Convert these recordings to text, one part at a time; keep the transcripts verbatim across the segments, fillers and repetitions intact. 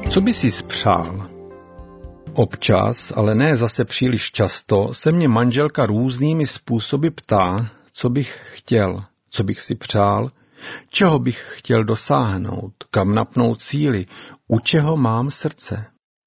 Co by si spřál? Občas, ale ne zase příliš často, se mě manželka různými způsoby ptá, co bych chtěl, co bych si přál, čeho bych chtěl dosáhnout, kam napnout síly, u čeho mám srdce.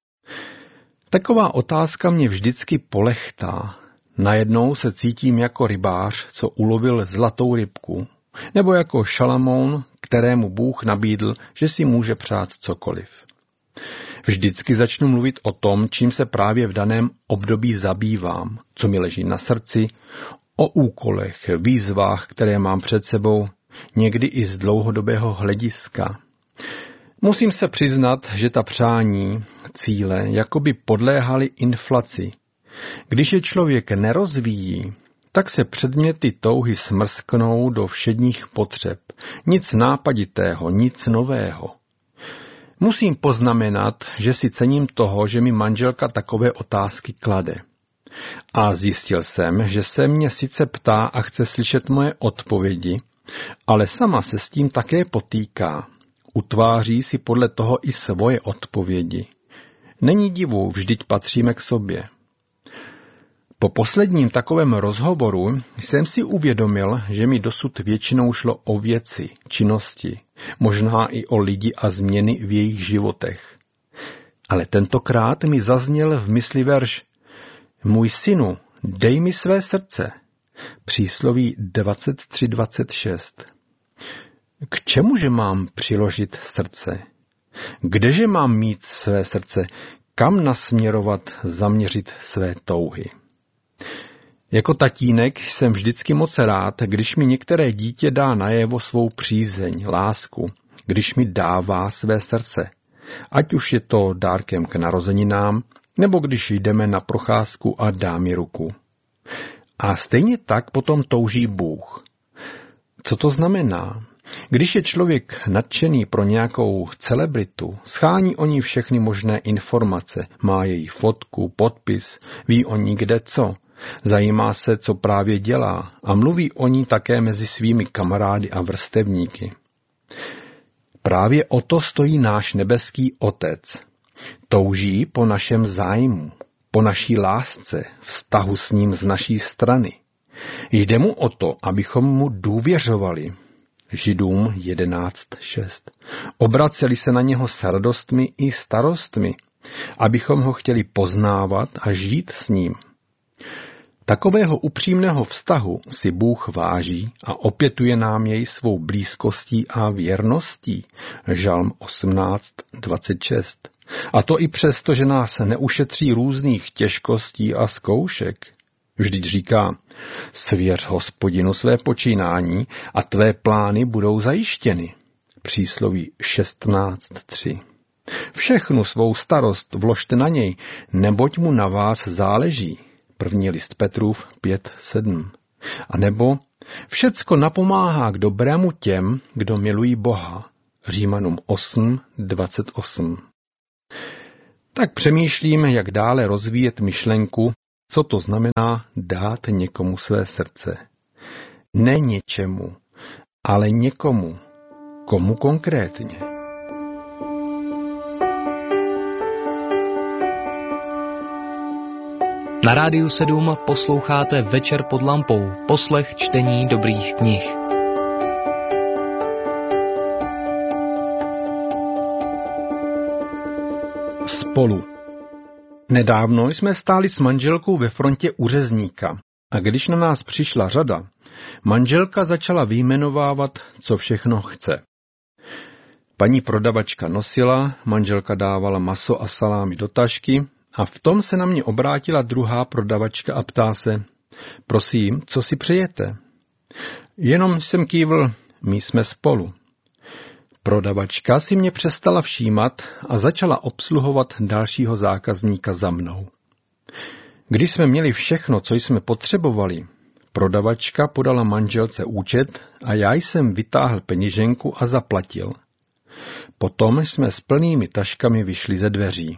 Taková otázka mě vždycky polechtá. Najednou se cítím jako rybář, co ulovil zlatou rybku, nebo jako Šalamoun, kterému Bůh nabídl, že si může přát cokoliv. Vždycky začnu mluvit o tom, čím se právě v daném období zabývám, co mi leží na srdci, o úkolech, výzvách, které mám před sebou, někdy i z dlouhodobého hlediska. Musím se přiznat, že ta přání, cíle, jakoby podléhaly inflaci. Když je člověk nerozvíjí, tak se předměty touhy smrsknou do všedních potřeb. Nic nápaditého, nic nového. Musím poznamenat, že si cením toho, že mi manželka takové otázky klade. A zjistil jsem, že se mě sice ptá a chce slyšet moje odpovědi, ale sama se s tím také potýká. Utváří si podle toho i svoje odpovědi. Není divu, vždyť patříme k sobě. Po posledním takovém rozhovoru jsem si uvědomil, že mi dosud většinou šlo o věci, činnosti, možná i o lidi a změny v jejich životech. Ale tentokrát mi zazněl v mysli verš: Můj synu, dej mi své srdce. Přísloví dvacet tři dvacet šest. K čemuže mám přiložit srdce? Kdeže mám mít své srdce? Kam nasměrovat, zaměřit své touhy? Jako tatínek jsem vždycky moc rád, když mi některé dítě dá najevo svou přízeň, lásku, když mi dává své srdce. Ať už je to dárkem k narozeninám, nebo když jdeme na procházku a dá mi ruku. A stejně tak potom touží Bůh. Co to znamená? Když je člověk nadšený pro nějakou celebritu, schání o ní všechny možné informace, má její fotku, podpis, ví o ní kde co, zajímá se, co právě dělá a mluví o ní také mezi svými kamarády a vrstevníky. Právě o to stojí náš nebeský Otec. Touží po našem zájmu, po naší lásce, vztahu s ním z naší strany. Jde mu o to, abychom mu důvěřovali. Židům jedenáct šest. Obraceli se na něho s radostmi i starostmi, abychom ho chtěli poznávat a žít s ním. Takového upřímného vztahu si Bůh váží a opětuje nám jej svou blízkostí a věrností. Žalm osmnáct dvacet šest. A to i přesto, že nás neušetří různých těžkostí a zkoušek. Vždyť říká: svěř Hospodinu své počínání a tvé plány budou zajištěny. Přísloví šestnáct tři. Všechnu svou starost vložte na něj, neboť mu na vás záleží. První list Petrův pět sedm. A nebo všecko napomáhá k dobrému těm, kdo milují Boha. Římanům osm dvacet osm. Tak přemýšlím, jak dále rozvíjet myšlenku, co to znamená dát někomu své srdce. Ne něčemu, ale někomu. Komu konkrétně? Na Rádiu sedm posloucháte Večer pod lampou, poslech čtení dobrých knih. Spolu. Nedávno jsme stáli s manželkou ve frontě u řezníka a když na nás přišla řada, manželka začala vyjmenovávat, co všechno chce. Paní prodavačka nosila, manželka dávala maso a salámy do tašky a v tom se na mě obrátila druhá prodavačka a ptá se: prosím, co si přejete? Jenom jsem kývl, my jsme spolu. Prodavačka si mě přestala všímat a začala obsluhovat dalšího zákazníka za mnou. Když jsme měli všechno, co jsme potřebovali, prodavačka podala manželce účet a já jsem vytáhl peněženku a zaplatil. Potom jsme s plnými taškami vyšli ze dveří.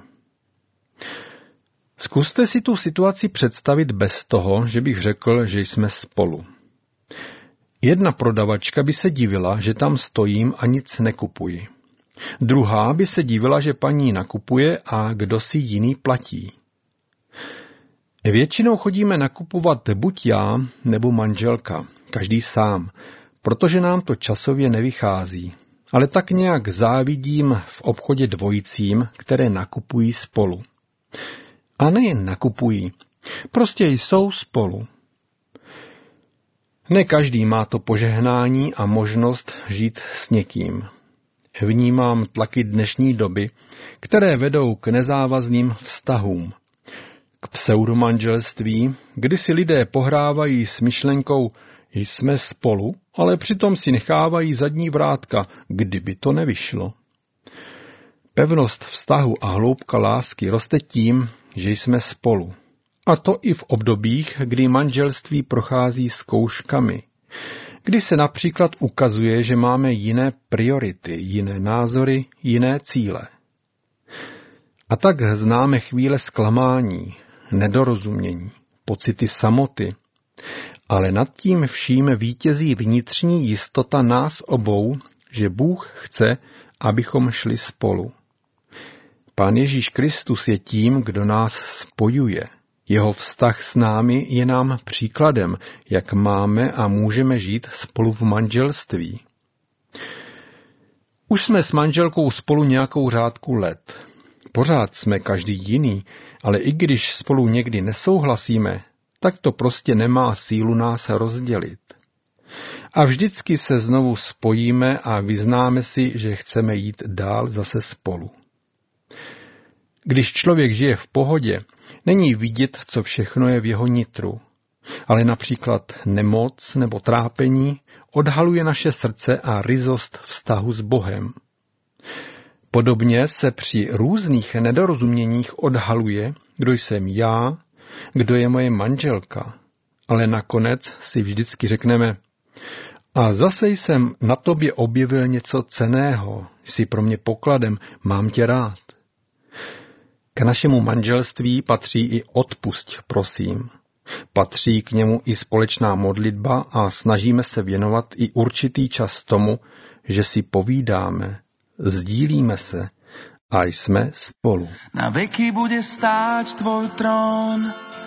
Zkuste si tu situaci představit bez toho, že bych řekl, že jsme spolu. Jedna prodavačka by se divila, že tam stojím a nic nekupuji. Druhá by se divila, že paní nakupuje a kdo si jiný platí. Většinou chodíme nakupovat buď já nebo manželka, každý sám, protože nám to časově nevychází. Ale tak nějak závidím v obchodě dvojicím, které nakupují spolu. A nejen nakupují, prostě jsou spolu. Ne každý má to požehnání a možnost žít s někým. Vnímám tlaky dnešní doby, které vedou k nezávazným vztahům. K pseudomanželství, kdy si lidé pohrávají s myšlenkou jsme spolu, ale přitom si nechávají zadní vrátka, kdyby to nevyšlo. Pevnost vztahu a hloubka lásky roste tím, že jsme spolu. A to i v obdobích, kdy manželství prochází zkouškami, kdy se například ukazuje, že máme jiné priority, jiné názory, jiné cíle. A tak známe chvíle zklamání, nedorozumění, pocity samoty, ale nad tím vším vítězí vnitřní jistota nás obou, že Bůh chce, abychom šli spolu. Pán Ježíš Kristus je tím, kdo nás spojuje. Jeho vztah s námi je nám příkladem, jak máme a můžeme žít spolu v manželství. Už jsme s manželkou spolu nějakou řádku let. Pořád jsme každý jiný, ale i když spolu někdy nesouhlasíme, tak to prostě nemá sílu nás rozdělit. A vždycky se znovu spojíme a vyznáme si, že chceme jít dál zase spolu. Když člověk žije v pohodě, není vidět, co všechno je v jeho nitru, ale například nemoc nebo trápení odhaluje naše srdce a ryzost vztahu s Bohem. Podobně se při různých nedorozuměních odhaluje, kdo jsem já, kdo je moje manželka, ale nakonec si vždycky řekneme, a zase jsem na tobě objevil něco cenného, jsi pro mě pokladem, mám tě rád. K našemu manželství patří i odpusť, prosím. Patří k němu i společná modlitba a snažíme se věnovat i určitý čas tomu, že si povídáme, sdílíme se a jsme spolu. Na veky bude stáť tvoj trón,